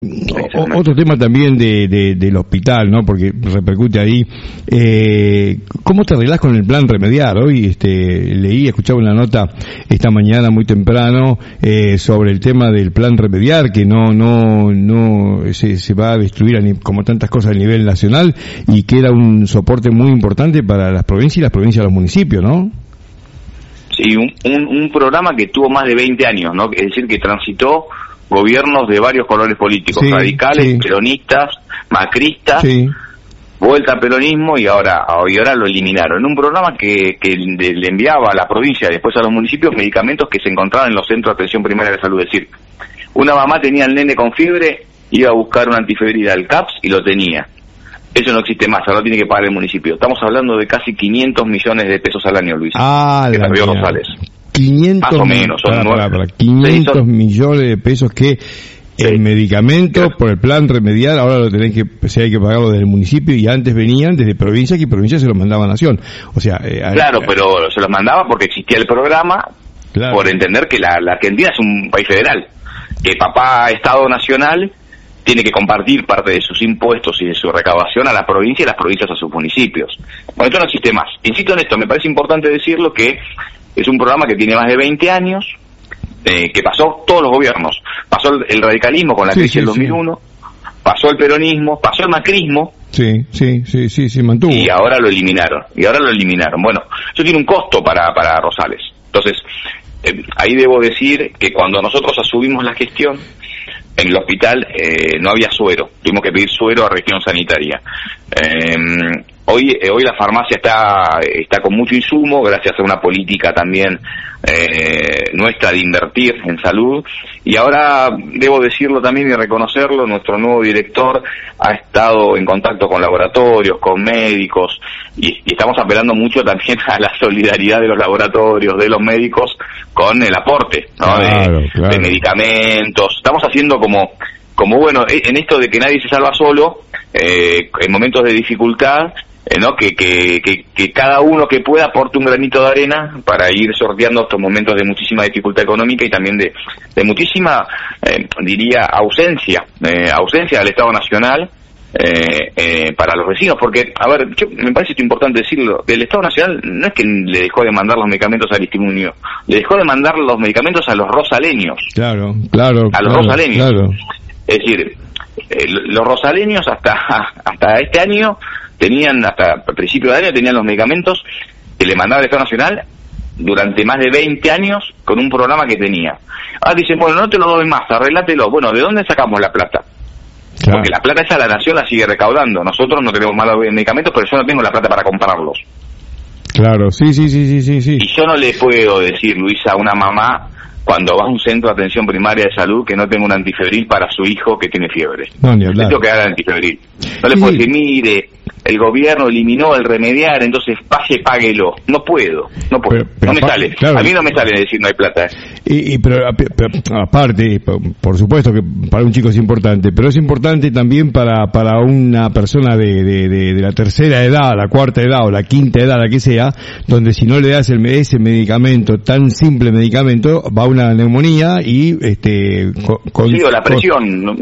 Otro tema también del hospital, ¿no? Porque repercute ahí. ¿Cómo te arreglás con el plan remediar? Hoy escuchaba una nota esta mañana muy temprano sobre el tema del plan remediar, que no se va a destruir como tantas cosas a nivel nacional, y que era un soporte muy importante para las provincias y las provincias de los municipios, ¿no? Sí, un programa que tuvo más de 20 años, ¿no? Es decir, que transitó gobiernos de varios colores políticos, radicales, peronistas, macristas, vuelta al peronismo y ahora lo eliminaron. Un programa que le enviaba a la provincia y después a los municipios medicamentos que se encontraban en los centros de atención primaria de salud. Es decir, una mamá tenía al nene con fiebre, iba a buscar un antifebril al CAPS y lo tenía. Eso no existe más, ahora lo tiene que pagar el municipio. Estamos hablando de casi 500 millones de pesos al año, Luis. Que cambió Rosales. 500 más o menos, son 500 millones de pesos que el medicamento por el plan remediar ahora lo tenés que, si hay que pagarlo desde el municipio, y antes venían desde provincia, que provincia se los mandaba a Nación. O sea, claro, pero se los mandaba porque existía el programa, por entender que la Argentina es un país federal, que papá Estado Nacional tiene que compartir parte de sus impuestos y de su recaudación a la provincia y las provincias a sus municipios. Bueno, esto no existe más. Insisto en esto, me parece importante decirlo, que es un programa que tiene más de 20 años, que pasó todos los gobiernos. Pasó el radicalismo con la crisis del 2001, pasó el peronismo, pasó el macrismo. Sí, mantuvo. Y ahora lo eliminaron. Bueno, eso tiene un costo para Rosales. Entonces, ahí debo decir que cuando nosotros asumimos la gestión, en el hospital no había suero. Tuvimos que pedir suero a región sanitaria. Hoy la farmacia está con mucho insumo, gracias a una política también nuestra de invertir en salud, y ahora debo decirlo también y reconocerlo, nuestro nuevo director ha estado en contacto con laboratorios, con médicos, y estamos apelando mucho también a la solidaridad de los laboratorios, de los médicos, con el aporte, ¿no? De medicamentos. Estamos haciendo como bueno, en esto de que nadie se salva solo, en momentos de dificultad, ¿no? Que cada uno que pueda aporte un granito de arena para ir sorteando estos momentos de muchísima dificultad económica y también de muchísima, diría, ausencia del Estado Nacional para los vecinos. Porque, a ver, me parece esto importante decirlo, el Estado Nacional no es que le dejó de mandar los medicamentos al Aristimuño, le dejó de mandar los medicamentos a los rosaleños. Claro. Rosaleños. Es decir, los rosaleños hasta este año tenían, hasta principio de año, tenían los medicamentos que le mandaba el Estado Nacional durante más de 20 años con un programa que tenía. Ahora dicen, bueno, no te lo doy más, arreglátelo. Bueno, ¿de dónde sacamos la plata? Claro. Porque la plata esa la Nación la sigue recaudando. Nosotros no tenemos más medicamentos, pero yo no tengo la plata para comprarlos. Claro, sí. Y yo no le puedo decir, Luisa, a una mamá, cuando va a un centro de atención primaria de salud, que no tenga un antifebril para su hijo que tiene fiebre. No, ni hablar. Tengo que dar antifebril. No le puedo decir, mire, el gobierno eliminó el remediar, entonces páguelo. No puedo. Pero no me sale. Claro. A mí no me sale decir no hay plata. Pero aparte, por supuesto que para un chico es importante, pero es importante también para una persona de la tercera edad, la cuarta edad o la quinta edad, la que sea, donde si no le das ese medicamento, tan simple medicamento, va a una neumonía y o la presión.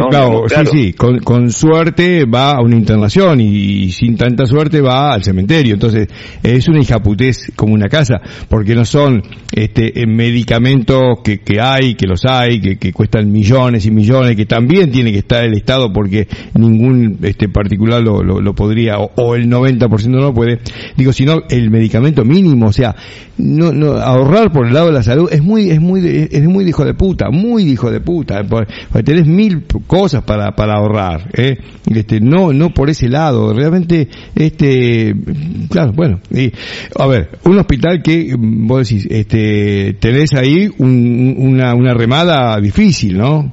Con suerte va a una internación y sin tanta suerte va al cementerio. Entonces es una hijaputez como una casa, porque no son medicamentos que los hay, que cuestan millones y millones, que también tiene que estar el Estado, porque ningún particular lo podría, o el 90% no lo puede. Digo, sino el medicamento mínimo, o sea, no ahorrar por el lado de la salud es muy de hijo de puta, porque tenés 1000 cosas para ahorrar, no por ese lado, realmente, claro, bueno, a ver, un hospital que vos decís, tenés ahí una remada difícil, ¿no?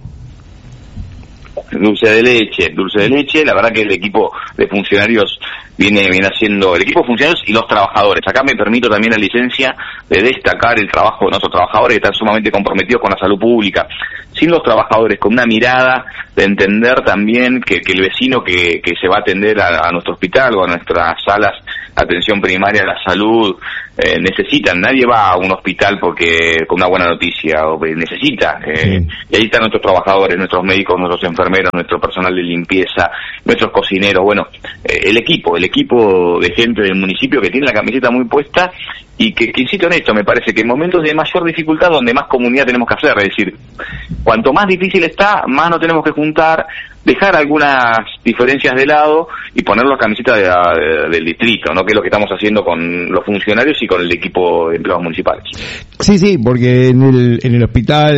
Dulce de leche, la verdad que el equipo de funcionarios viene haciendo, el equipo de funcionarios y los trabajadores. Acá me permito también la licencia de destacar el trabajo de nuestros trabajadores, que están sumamente comprometidos con la salud pública. Sin los trabajadores, con una mirada de entender también que el vecino que se va a atender a nuestro hospital o a nuestras salas atención primaria a la salud, necesitan, nadie va a un hospital porque con una buena noticia, o necesita, y ahí están nuestros trabajadores, nuestros médicos, nuestros enfermeros, nuestro personal de limpieza, nuestros cocineros, bueno, el equipo de gente del municipio que tiene la camiseta muy puesta y que insisto en esto, me parece que en momentos de mayor dificultad donde más comunidad tenemos que hacer, es decir, cuanto más difícil está, más nos tenemos que juntar, dejar algunas diferencias de lado y poner la camiseta del distrito, ¿no? Que es lo que estamos haciendo con los funcionarios y con el equipo de empleados municipales. Sí, porque en el hospital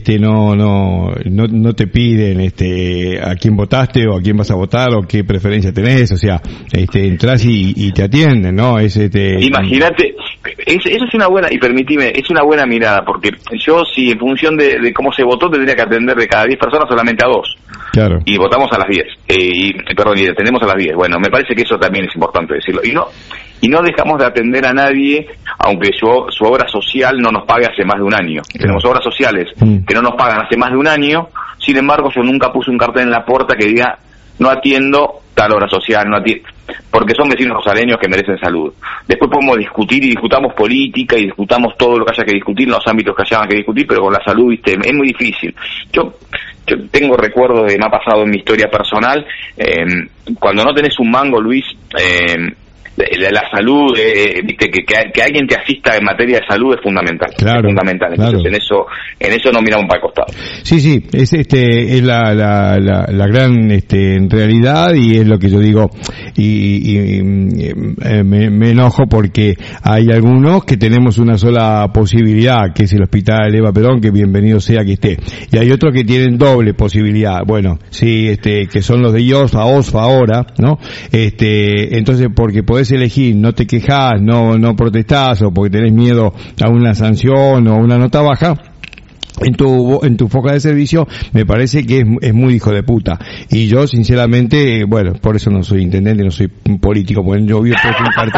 no te piden a quién votaste o a quién vas a votar o qué preferencia tenés, o sea, entras y te atienden, ¿no? Imagínate, eso es una buena, y permitime, es una buena mirada, porque yo si en función de cómo se votó tendría que atender de cada 10 personas solamente a 2. Claro. Y votamos a las 10, y atendemos a las 10. Bueno, me parece que eso también es importante decirlo. Y no dejamos de atender a nadie, aunque su obra social no nos pague hace más de un año. Claro. Tenemos obras sociales que no nos pagan hace más de un año, sin embargo yo nunca puse un cartel en la puerta que diga no atiendo tal obra social, porque son vecinos rosaleños que merecen salud. Después podemos discutir y discutamos política y discutamos todo lo que haya que discutir en los ámbitos que haya que discutir, pero con la salud, es muy difícil. Yo tengo recuerdos me ha pasado en mi historia personal, cuando no tenés un mango, Luis, la salud, viste, que alguien te asista en materia de salud es fundamental. Claro, es fundamental. Entonces en eso no miramos para el costado. Sí, es la gran en realidad, y es lo que yo digo, y me enojo porque hay algunos que tenemos una sola posibilidad, que es el Hospital Eva Perón, que bienvenido sea que esté, y hay otros que tienen doble posibilidad, bueno, sí, que son los de IOSFA, ahora, ¿no? Entonces, porque podés elegir, no te quejás, no protestás, o porque tenés miedo a una sanción o una nota baja, en tu foca de servicio, me parece que es muy hijo de puta. Y yo, sinceramente, bueno, por eso no soy intendente, no soy político, porque yo hubiese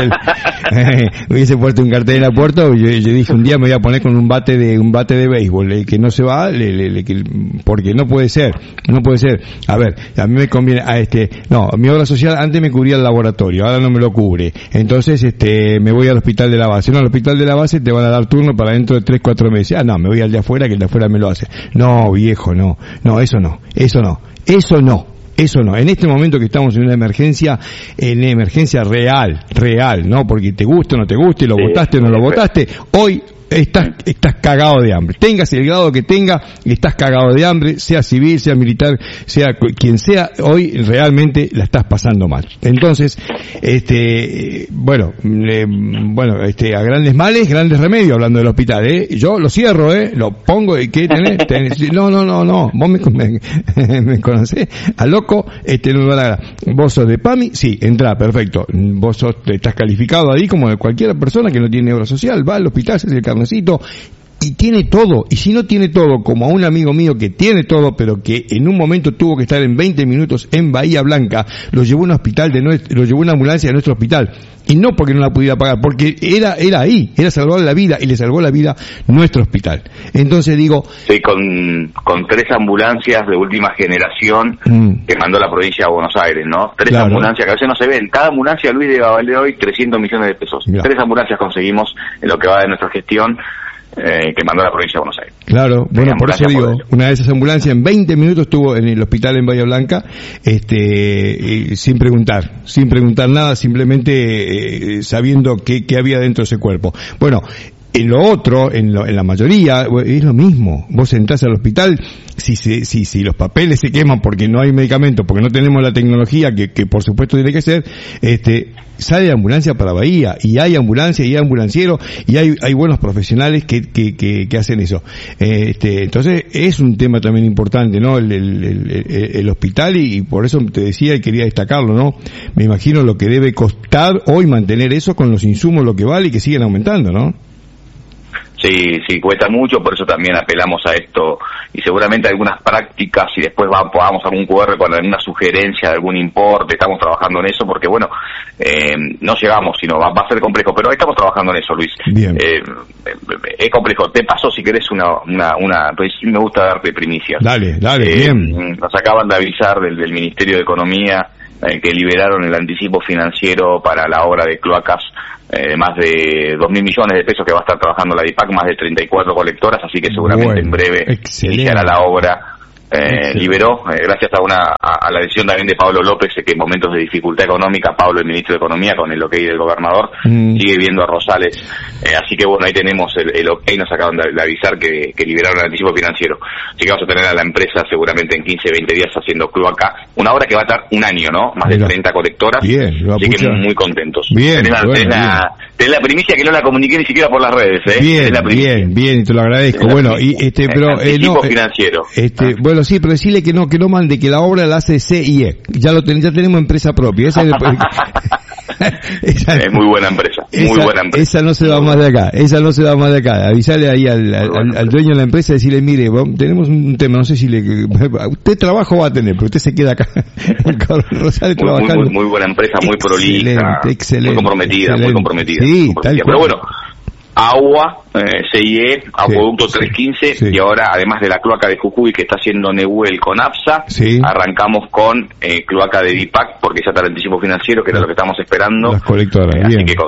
puesto un cartel en la puerta, yo dije un día me voy a poner con un bate de béisbol, el que no se va, porque no puede ser. A ver, a mí me conviene, mi obra social antes me cubría el laboratorio, ahora no me lo cubre. Entonces, me voy al hospital de la base. No, al hospital de la base te van a dar turno para dentro de 3-4 meses. No, me voy al de afuera, que el de afuera me lo hace. No, viejo, no, eso no. En este momento que estamos en una emergencia real, ¿no? Porque te guste o no te guste, lo votaste o no lo votaste, hoy estás cagado de hambre. Tengas el grado que tenga, estás cagado de hambre, sea civil, sea militar, sea quien sea, hoy realmente la estás pasando mal. Entonces, a grandes males, grandes remedios, hablando del hospital, yo lo cierro, lo pongo, y ¿qué tenés? No, vos me conocés, al loco, no me va a dar. Vos sos de PAMI, sí, entrá, perfecto. Vos estás calificado ahí como de cualquier persona que no tiene obra social, va al hospital, se hace el carnecito, y tiene todo. Y si no tiene todo, como a un amigo mío que tiene todo, pero que en un momento tuvo que estar en 20 minutos en Bahía Blanca, lo llevó a una ambulancia de nuestro hospital. Y no porque no la pudiera pagar, porque era ahí, era salvar la vida, y le salvó la vida nuestro hospital. Entonces digo... Sí, con 3 ambulancias de última generación que mandó la provincia de Buenos Aires, ¿no? 3 ambulancias, que a veces no se ven. Cada ambulancia, Luis, debe valer hoy 300 millones de pesos. Mirá. 3 ambulancias conseguimos en lo que va de nuestra gestión, que mandó la provincia de Buenos Aires. Claro, bueno, por eso digo, una de esas ambulancias en 20 minutos estuvo en el hospital en Bahía Blanca, sin preguntar nada, simplemente sabiendo qué había dentro de ese cuerpo. Bueno, en lo otro, en la mayoría, es lo mismo. Vos entrás al hospital, si los papeles se queman porque no hay medicamentos, porque no tenemos la tecnología que por supuesto tiene que ser, sale ambulancia para Bahía, y hay ambulancia, y hay ambulanciero, y hay buenos profesionales que hacen eso. Entonces es un tema también importante, ¿no? El hospital, y por eso te decía y quería destacarlo, ¿no? Me imagino lo que debe costar hoy mantener eso con los insumos, lo que vale, y que siguen aumentando, ¿no? Sí, cuesta mucho, por eso también apelamos a esto, y seguramente algunas prácticas, y después podamos algún QR con alguna sugerencia de algún importe, estamos trabajando en eso, porque bueno, no llegamos, sino va a ser complejo, pero estamos trabajando en eso, Luis. Bien. Es complejo. Te paso, si querés, pues sí me gusta darte primicias. Dale, bien. Nos acaban de avisar del Ministerio de Economía que liberaron el anticipo financiero para la obra de cloacas, más de 2.000 millones de pesos que va a estar trabajando la DIPAC, más de 34 colectoras, así que seguramente en breve iniciará la obra. Liberó, gracias a la decisión también de Pablo López, que en momentos de dificultad económica, Pablo, el ministro de Economía, con el ok del gobernador, sigue viendo a Rosales, así que bueno, ahí tenemos el ok, nos acaban de avisar que liberaron el anticipo financiero, así que vamos a tener a la empresa seguramente en 15, 20 días haciendo cloaca, una obra que va a estar un año, ¿no? Más de 30 colectoras, así que muy contentos. Tenés la primicia que no la comuniqué ni siquiera por las redes, Bien, te lo agradezco. Bueno, y pero anticipo financiero. Bueno, sí, pero decirle que no mande, que la obra la hace CIE. Ya tenemos empresa propia. Esa es muy buena empresa, Esa no se va más de acá. Avisarle ahí al dueño de la empresa y decirle, mire, tenemos un tema, no sé si usted trabajo va a tener, pero usted se queda acá con Rosales trabajando. Muy buena empresa, muy prolija, excelente, muy comprometida. Sí, tal cual. Pero bueno, agua, CIE, acueducto 315, y ahora, además de la cloaca de Jujuy que está haciendo Nehuel con APSA, arrancamos con cloaca de DIPAC, porque ya está el anticipo financiero, que era lo que estamos esperando. Las colectoras, bien. Así que,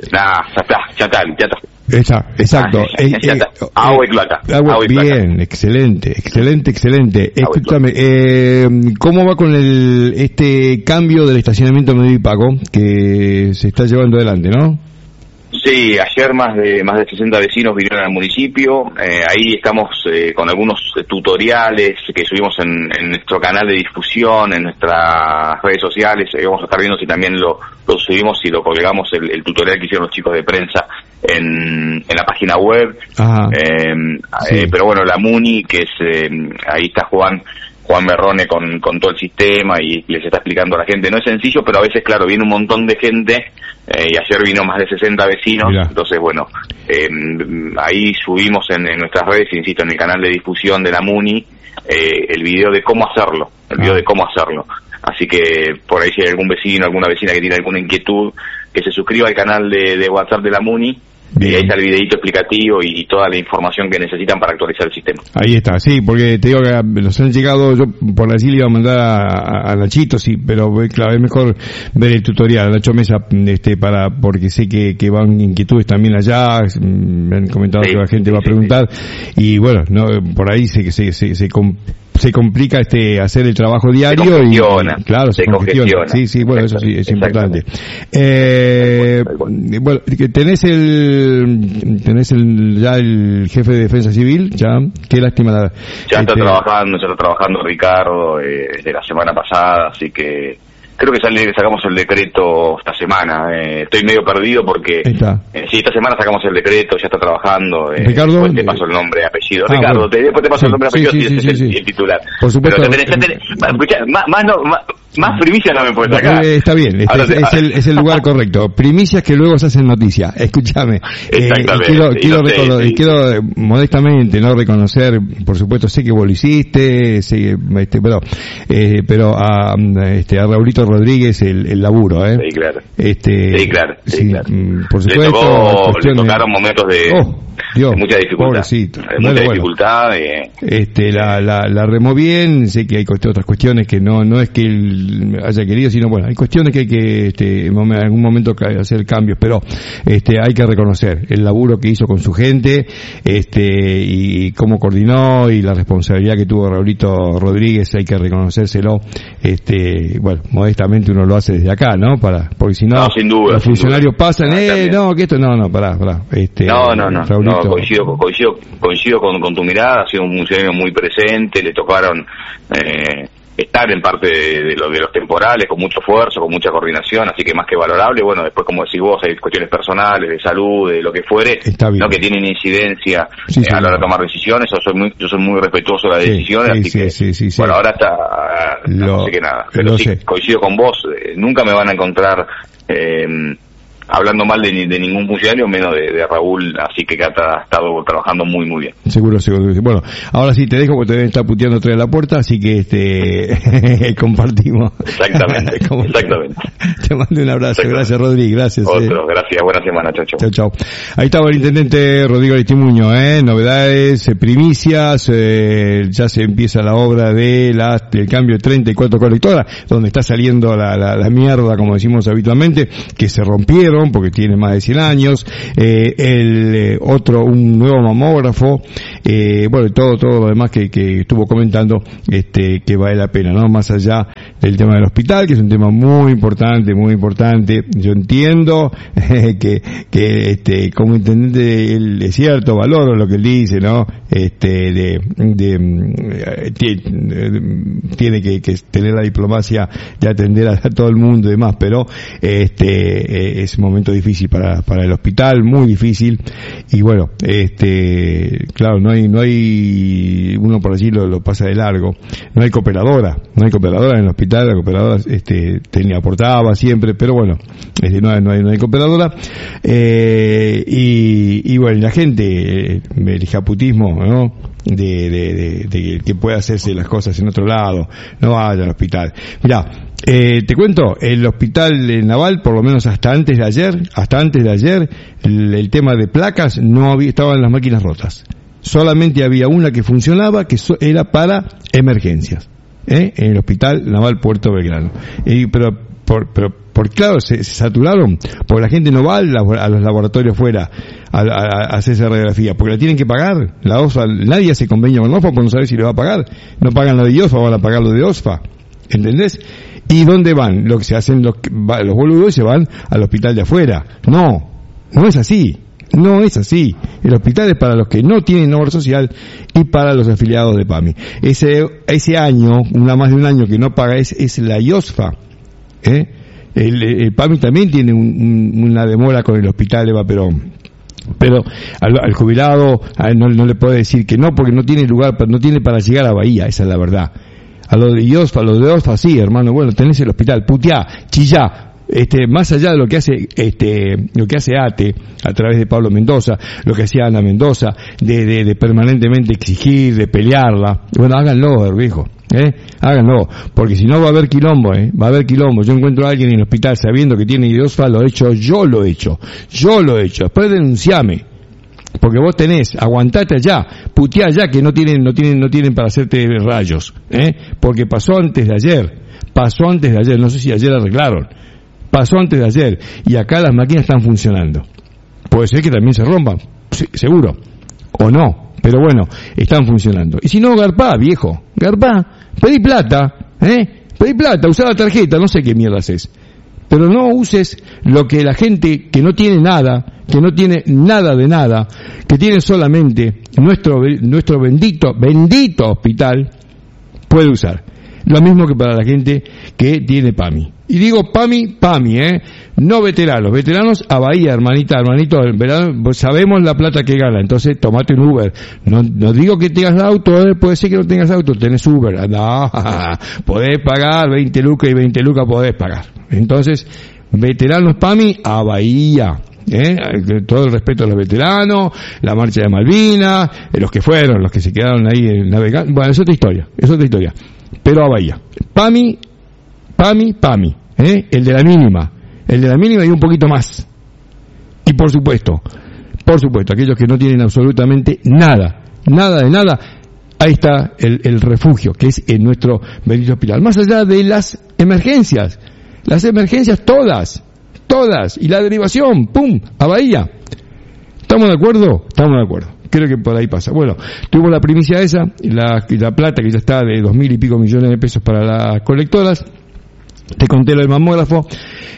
ya está. Exacto. Agua y cloaca. Bien, excelente. Escúchame, ¿cómo va con este cambio del estacionamiento medio y pago que se está llevando adelante, no? Sí, ayer más de 60 vecinos vinieron al municipio, ahí estamos con algunos tutoriales que subimos en nuestro canal de difusión, en nuestras redes sociales, vamos a estar viendo si también lo subimos y lo colgamos el tutorial que hicieron los chicos de prensa en la página web. Pero bueno, la MUNI, que es, ahí está Juan Merrone con todo el sistema y les está explicando a la gente. No es sencillo, pero a veces, claro, viene un montón de gente, y ayer vino más de 60 vecinos. Mirá. Entonces, bueno, ahí subimos en nuestras redes, insisto, en el canal de difusión de la MUNI, el video de cómo hacerlo, Así que por ahí si hay algún vecino, alguna vecina que tiene alguna inquietud, que se suscriba al canal de WhatsApp de la MUNI. Bien. Y ahí está el videito explicativo y toda la información que necesitan para actualizar el sistema. Ahí está, sí, porque te digo que nos han llegado, yo por decir le iba a mandar a Nachito, sí, pero claro, es mejor ver el tutorial, Nacho Mesa, porque sé que van inquietudes también allá, me han comentado que la gente va a preguntar, y bueno, no, por ahí se complica hacer el trabajo diario y claro, se congestiona. Sí, bueno, eso sí es importante. Bueno, tenés ya el jefe de Defensa Civil, ya, qué lástima. Ya está trabajando Ricardo desde la semana pasada, así que creo que sacamos el decreto esta semana. Estoy medio perdido porque sí, esta semana sacamos el decreto, ya está trabajando. Ricardo, después te paso el nombre y apellido. Ricardo, después te paso el nombre y apellido, es el titular. Por supuesto. Pero más primicias no me puedes sacar. Está bien, es el lugar correcto. Primicias que luego se hacen noticia. Escúchame. Exactamente. Quiero modestamente no reconocer, por supuesto, sé que vos lo hiciste, pero a Raulito Rodríguez el laburo, Sí, claro. Claro. Por supuesto. Le tocaron momentos de mucha dificultad. Pobrecito. Dificultad. La remó bien, sé que hay otras cuestiones que no es que él haya querido, sino bueno, hay cuestiones que hay que en algún momento hacer cambios, pero hay que reconocer el laburo que hizo con su gente, y cómo coordinó y la responsabilidad que tuvo Raulito Rodríguez, hay que reconocérselo. Bueno, modestamente uno lo hace desde acá, ¿no? Porque si no, sin duda, los funcionarios pasan, pará. No, coincido con tu mirada, ha sido un funcionario muy presente, le tocaron estar en parte de los temporales, con mucho esfuerzo, con mucha coordinación, así que más que valorable. Bueno, después, como decís vos, hay cuestiones personales, de salud, de lo que fuere, no que tienen incidencia a la hora de tomar decisiones. Yo soy muy respetuoso de las decisiones, bueno, ahora no sé qué nada, pero sí, coincido con vos, nunca me van a encontrar hablando mal de ningún funcionario, menos de Raúl, así que ha estado trabajando muy muy bien. Seguro. Bueno, ahora sí te dejo porque te deben estar puteando atrás de la puerta, así que compartimos. Exactamente. Te mando un abrazo, gracias Rodrigo, gracias. Gracias, buena semana, chau. Ahí estaba el intendente Rodrigo Aristimuño, novedades, primicias, ya se empieza la obra del cambio de 34 colectoras, donde está saliendo la mierda, como decimos habitualmente, que se rompieron porque tiene más de 100 años, un nuevo mamógrafo, bueno, todo lo demás que estuvo comentando, que vale la pena, ¿no? Más allá del tema del hospital, que es un tema muy importante, yo entiendo que como intendente él es cierto, valoro lo que él dice, ¿no? Tiene que tener la diplomacia de atender a todo el mundo y demás, pero es un momento difícil para el hospital, muy difícil, y bueno, claro, no hay uno por allí lo pasa de largo, no hay cooperadora en el hospital, la cooperadora aportaba siempre, pero bueno, no hay cooperadora, y bueno, la gente, el hijaputismo, ¿no? de que pueda hacerse las cosas en otro lado, no vaya al hospital. Mirá, te cuento, el hospital naval, por lo menos hasta antes de ayer, el tema de placas estaban las máquinas rotas. Solamente había una que funcionaba, que era para emergencias, en el hospital naval Puerto Belgrano. Pero claro, se saturaron, porque la gente no va a los laboratorios fuera a hacerse radiografía, porque la tienen que pagar. La OSFA, nadie hace convenio con la OSFA por no saber si le va a pagar. No pagan la de OSFA, van a pagar lo de OSFA. ¿Entendés? ¿Y dónde van? Lo que se hacen los boludos se van al hospital de afuera. No es así. No es así. El hospital es para los que no tienen obra social y para los afiliados de PAMI. Ese año, más de un año que no paga es la IOSFA. El PAMI también tiene una demora con el hospital Eva Perón. Pero al jubilado no le puede decir que no, porque no tiene lugar, no tiene para llegar a Bahía, esa es la verdad. A lo de OSFA sí, hermano, bueno, tenés el hospital, puteá, chillá, más allá de lo que hace ATE a través de Pablo Mendoza, lo que hacía Ana Mendoza, de permanentemente exigir, de pelearla, bueno, háganlo, viejo. Háganlo, porque si no va a haber quilombo, Yo encuentro a alguien en el hospital sabiendo que tiene IOSFA, yo lo he hecho, después denunciame, porque vos aguantate allá, puteá allá que no tienen para hacerte rayos, porque pasó antes de ayer, no sé si ayer arreglaron, pasó antes de ayer, y acá las máquinas están funcionando, puede ser que también se rompan, sí, seguro, o no. Pero bueno, están funcionando. Y si no, garpá, viejo. Pedí plata, usá la tarjeta, no sé qué mierda haces. Pero no uses lo que la gente que no tiene nada de nada, que tiene solamente nuestro bendito hospital, puede usar. Lo mismo que para la gente que tiene PAMI. Y digo PAMI, no veteranos a Bahía, hermanito, pues sabemos la plata que gana, entonces tomate un Uber. No digo que tengas auto, puede ser que no tengas auto, tenés Uber, no, podés pagar 20 lucas y 20 lucas podés pagar. Entonces, veteranos PAMI a Bahía. Todo el respeto a los veteranos, la marcha de Malvinas, los que se quedaron ahí navegando, bueno, es otra historia. Pero a Bahía. PAMI, el de la mínima y un poquito más. Y por supuesto, aquellos que no tienen absolutamente nada de nada, ahí está el refugio, que es en nuestro bendito hospital. Más allá de las emergencias todas, y la derivación, ¡pum!, a Bahía. ¿Estamos de acuerdo? Creo que por ahí pasa. Bueno, tuvimos la primicia esa, la plata que ya está de 2.000 y pico millones de pesos para las colectoras. Te conté lo del mamógrafo.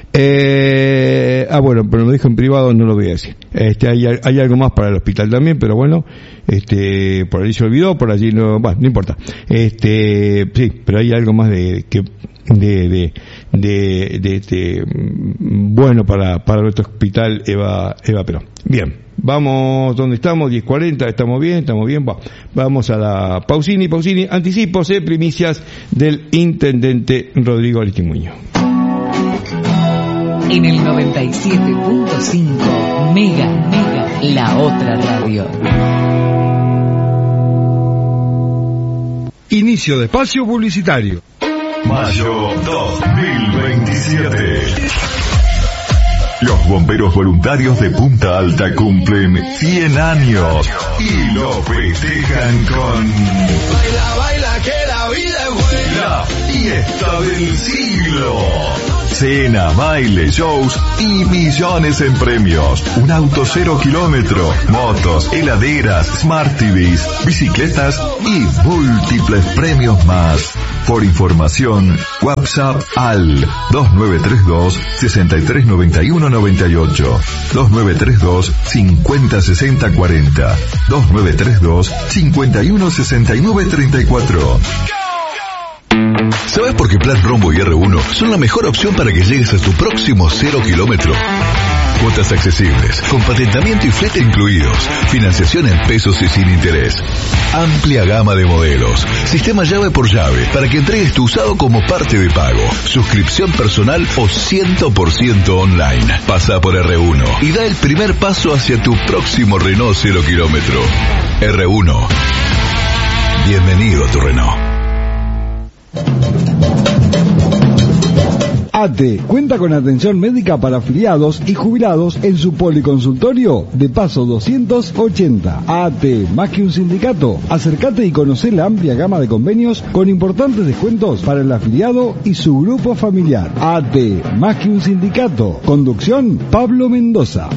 Bueno, pero me dijo en privado, no lo voy a decir. Hay algo más para el hospital también, pero bueno, por allí se olvidó, por allí no importa. Sí, pero hay algo más bueno para nuestro hospital Eva Perón. Bien, vamos donde estamos, 10:40, estamos bien, vamos a la Pausini, anticipos, primicias del intendente Rodrigo Aristimuño. En el 97.5 Mega, la otra radio. Inicio de espacio publicitario. Mayo 2027. Los bomberos voluntarios de Punta Alta cumplen 100 años y lo festejan con... Baila, baila, que la vida es buena. La fiesta del siglo. Cena, baile, shows y millones en premios. Un auto 0 kilómetro, motos, heladeras, Smart TVs, bicicletas y múltiples premios más. Por información, WhatsApp al 2932 6391 98, 2932 5060 40, 2932 5169 34. ¿Sabes por qué Plan Rombo y R1 son la mejor opción para que llegues a tu próximo 0 kilómetro? Cuotas accesibles, con patentamiento y flete incluidos, financiación en pesos y sin interés. Amplia gama de modelos, sistema llave por llave, para que entregues tu usado como parte de pago, suscripción personal o 100% online. Pasa por R1 y da el primer paso hacia tu próximo Renault 0 kilómetro. R1. Bienvenido a tu Renault. ATE cuenta con atención médica para afiliados y jubilados en su policonsultorio de Paso 280. ATE, más que un sindicato. Acércate y conoce la amplia gama de convenios con importantes descuentos para el afiliado y su grupo familiar. ATE, más que un sindicato. Conducción, Pablo Mendoza.